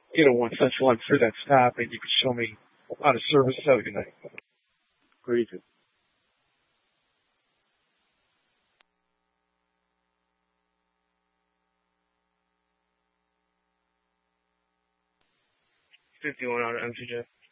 once that's like through that stop and you could show me how to service. Have a good night. Great. $51 MTJ.